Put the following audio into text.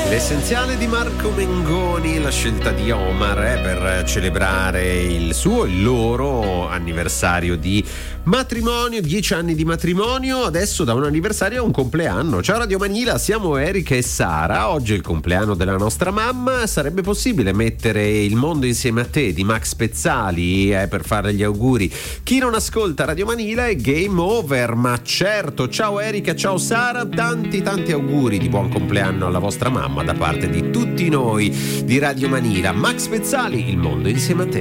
L'essenziale di Marco Mengoni, la scelta di Omar per celebrare il loro anniversario di matrimonio, 10 anni di matrimonio, adesso da un anniversario a un compleanno. Ciao Radio Manila, siamo Erika e Sara, oggi è il compleanno della nostra mamma, sarebbe possibile mettere Il mondo insieme a te di Max Pezzali per fare gli auguri? Chi non ascolta Radio Manila è game over, ma certo. Ciao Erika, ciao Sara, tanti auguri di buon compleanno alla vostra mamma da parte di tutti noi di Radio Manila. Max Pezzali, Il mondo insieme a te.